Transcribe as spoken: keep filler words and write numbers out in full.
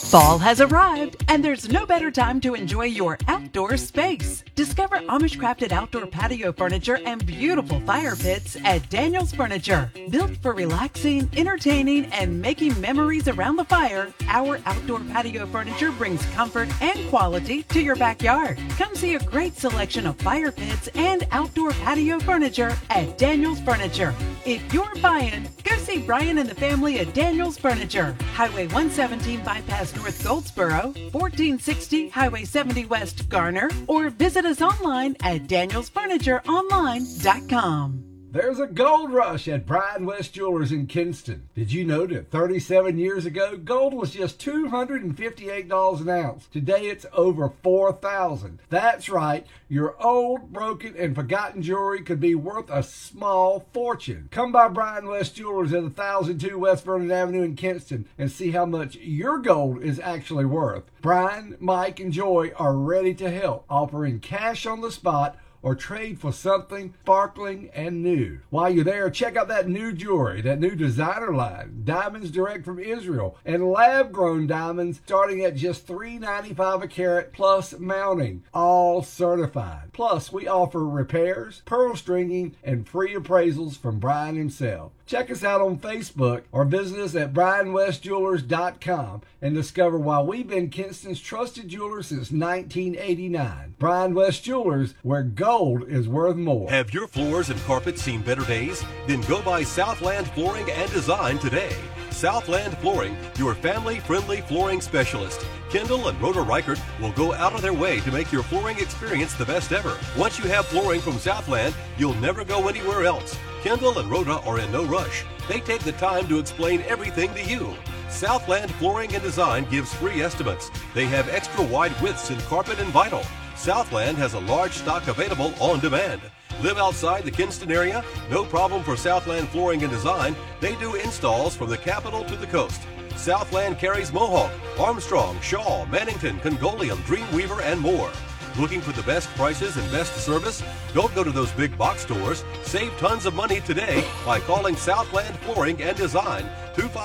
Fall has arrived, and there's no better time to enjoy your outdoor space. Discover Amish-crafted outdoor patio furniture and beautiful fire pits at Daniel's Furniture. Built for relaxing, entertaining, and making memories around the fire, our outdoor patio furniture brings comfort and quality to your backyard. Come see a great selection of fire pits and outdoor patio furniture at Daniel's Furniture. If you're buying, go see Brian and the family at Daniel's Furniture. Highway one seventeen bypass North Goldsboro, fourteen sixty Highway seventy West Garner, or visit us online at daniels furniture online dot com. There's a gold rush at Brian West Jewelers in Kinston. Did you know that thirty-seven years ago, gold was just two hundred fifty-eight dollars an ounce? Today, it's over four thousand dollars. That's right. Your old, broken, and forgotten jewelry could be worth a small fortune. Come by Brian West Jewelers at one thousand two West Vernon Avenue in Kinston and see how much your gold is actually worth. Brian, Mike, and Joy are ready to help, offering cash on the spot or trade for something sparkling and new. While you're there, check out that new jewelry, that new designer line, diamonds direct from Israel, and lab-grown diamonds starting at just three ninety-five a carat plus mounting, all certified. Plus, we offer repairs, pearl stringing, and free appraisals from Brian himself. Check us out on Facebook or visit us at brian west jewelers dot com and discover why we've been Kinston's trusted jeweler since nineteen eighty-nine. Brian West Jewelers, where gold is worth more. Have your floors and carpets seen better days? Then go by Southland Flooring and Design today. Southland Flooring, your family-friendly flooring specialist. Kendall and Rhoda Reichert will go out of their way to make your flooring experience the best ever. Once you have flooring from Southland, you'll never go anywhere else. Kendall and Rhoda are in no rush. They take the time to explain everything to you. Southland Flooring and Design gives free estimates. They have extra wide widths in carpet and vinyl. Southland has a large stock available on demand. Live outside the Kinston area? No problem for Southland Flooring and Design. They do installs from the capital to the coast. Southland carries Mohawk, Armstrong, Shaw, Mannington, Congolium, Dreamweaver, and more. Looking for the best prices and best service? Don't go to those big box stores. Save tons of money today by calling Southland Flooring and Design two five